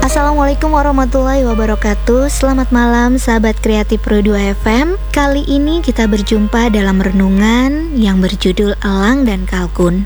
Assalamualaikum warahmatullahi wabarakatuh. Selamat malam sahabat kreatif Pro 2 FM. Kali ini kita berjumpa dalam renungan yang berjudul Elang dan Kalkun.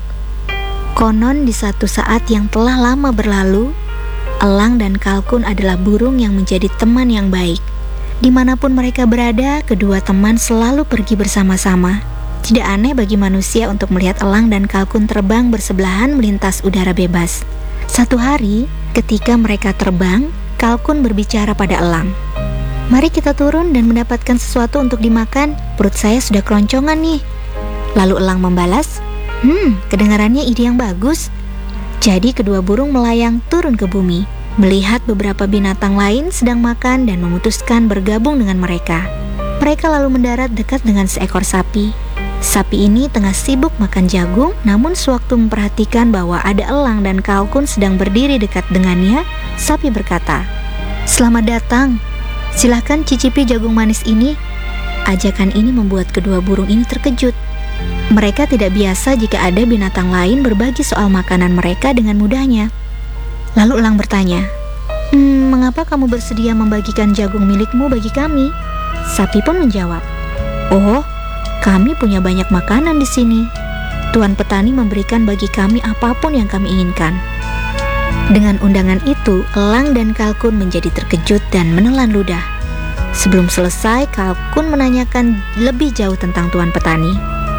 Konon di satu saat yang telah lama berlalu, elang dan kalkun adalah burung yang menjadi teman yang baik. Dimanapun mereka berada, kedua teman selalu pergi bersama-sama. Tidak aneh bagi manusia untuk melihat elang dan kalkun terbang bersebelahan melintas udara bebas. Satu hari, ketika mereka terbang, kalkun berbicara pada elang. "Mari kita turun dan mendapatkan sesuatu untuk dimakan. Perut saya sudah keroncongan nih." Lalu elang membalas, kedengarannya ide yang bagus." Jadi kedua burung melayang turun ke bumi, melihat beberapa binatang lain sedang makan dan memutuskan bergabung dengan mereka. Mereka lalu mendarat dekat dengan seekor sapi. Sapi ini tengah sibuk makan jagung, namun sewaktu memperhatikan bahwa ada elang dan kalkun sedang berdiri dekat dengannya, sapi berkata, "Selamat datang, silahkan cicipi jagung manis ini." Ajakan ini membuat kedua burung ini terkejut. Mereka tidak biasa jika ada binatang lain berbagi soal makanan mereka dengan mudahnya. Lalu elang bertanya, "Mengapa kamu bersedia membagikan jagung milikmu bagi kami?" Sapi pun menjawab, "Oh, kami punya banyak makanan di sini. Tuan petani memberikan bagi kami apapun yang kami inginkan." Dengan undangan itu, elang dan kalkun menjadi terkejut dan menelan ludah. Sebelum selesai, kalkun menanyakan lebih jauh tentang tuan petani.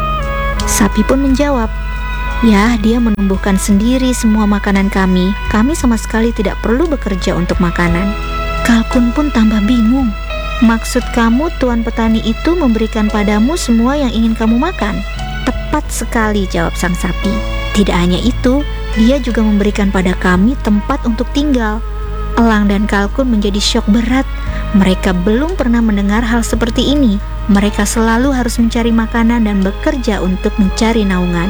Sapi pun menjawab, "Ya, dia menumbuhkan sendiri semua makanan kami. Kami sama sekali tidak perlu bekerja untuk makanan." Kalkun pun tambah bingung. "Maksud kamu tuan petani itu memberikan padamu semua yang ingin kamu makan?" "Tepat sekali," jawab sang sapi. "Tidak hanya itu, dia juga memberikan pada kami tempat untuk tinggal." Elang dan kalkun menjadi syok berat. Mereka belum pernah mendengar hal seperti ini. Mereka selalu harus mencari makanan dan bekerja untuk mencari naungan.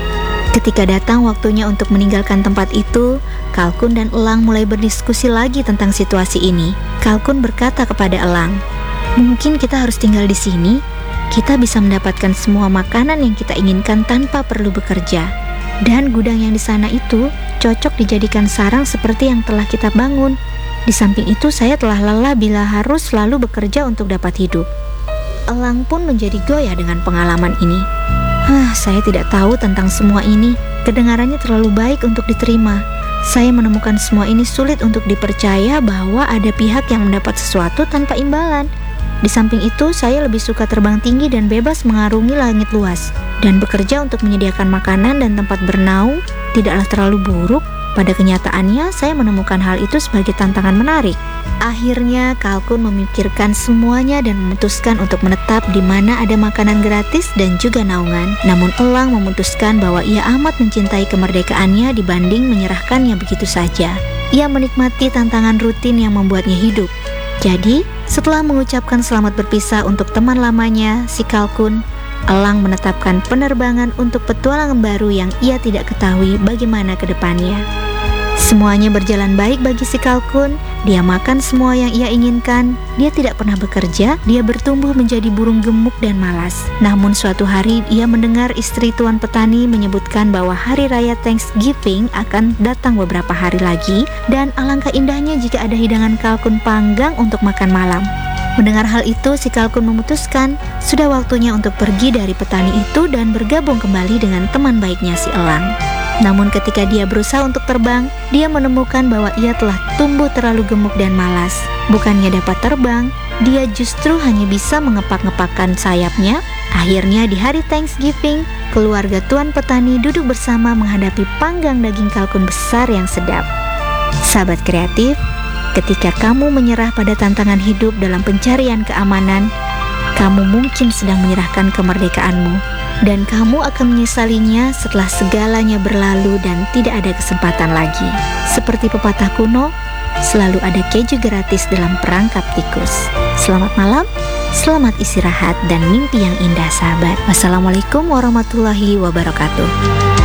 Ketika datang waktunya untuk meninggalkan tempat itu, kalkun dan elang mulai berdiskusi lagi tentang situasi ini. Kalkun berkata kepada elang, "Mungkin kita harus tinggal di sini. Kita bisa mendapatkan semua makanan yang kita inginkan tanpa perlu bekerja. Dan gudang yang di sana itu cocok dijadikan sarang seperti yang telah kita bangun. Di samping itu saya telah lelah bila harus selalu bekerja untuk dapat hidup." Elang pun menjadi goyah dengan pengalaman ini. Saya tidak tahu tentang semua ini. Kedengarannya terlalu baik untuk diterima. Saya menemukan semua ini sulit untuk dipercaya bahwa ada pihak yang mendapat sesuatu tanpa imbalan. Di samping itu, saya lebih suka terbang tinggi dan bebas mengarungi langit luas. Dan bekerja untuk menyediakan makanan dan tempat bernaung tidaklah terlalu buruk. Pada kenyataannya, saya menemukan hal itu sebagai tantangan menarik. Akhirnya, kalkun memikirkan semuanya dan memutuskan untuk menetap di mana ada makanan gratis dan juga naungan. Namun elang memutuskan bahwa ia amat mencintai kemerdekaannya dibanding menyerahkannya begitu saja. Ia menikmati tantangan rutin yang membuatnya hidup. Jadi, setelah mengucapkan selamat berpisah untuk teman lamanya, si kalkun, elang menetapkan penerbangan untuk petualangan baru yang ia tidak ketahui bagaimana ke depannya. Semuanya berjalan baik bagi si kalkun. Dia makan semua yang ia inginkan. Dia tidak pernah bekerja. Dia bertumbuh menjadi burung gemuk dan malas. Namun suatu hari ia mendengar istri tuan petani menyebutkan bahwa hari raya Thanksgiving akan datang beberapa hari lagi, dan alangkah indahnya jika ada hidangan kalkun panggang untuk makan malam. Mendengar hal itu, si kalkun memutuskan sudah waktunya untuk pergi dari petani itu dan bergabung kembali dengan teman baiknya si elang. Namun ketika dia berusaha untuk terbang, dia menemukan bahwa ia telah tumbuh terlalu gemuk dan malas. Bukannya dapat terbang, dia justru hanya bisa mengepak-ngepakkan sayapnya. Akhirnya di hari Thanksgiving, keluarga tuan petani duduk bersama menghadapi panggang daging kalkun besar yang sedap. Sahabat kreatif, ketika kamu menyerah pada tantangan hidup dalam pencarian keamanan, kamu mungkin sedang menyerahkan kemerdekaanmu, dan kamu akan menyesalinya setelah segalanya berlalu dan tidak ada kesempatan lagi. Seperti pepatah kuno, selalu ada keju gratis dalam perangkap tikus. Selamat malam, selamat istirahat, dan mimpi yang indah sahabat. Wassalamualaikum warahmatullahi wabarakatuh.